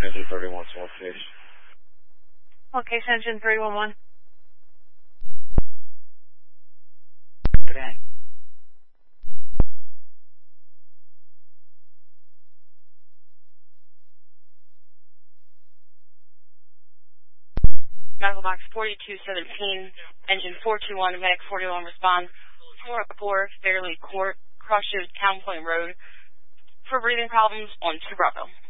Engine 31, small case. Location Engine 311. Okay. Medical box 4217, engine 421, medic 41 respond. 404 Fairleigh Court, Cross Town Point Road, for breathing problems on 2 Bravo.